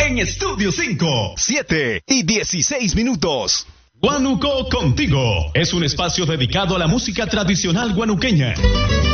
en Estudio 5. 7:16. Guánuco Contigo es un espacio dedicado a la música tradicional guanuqueña.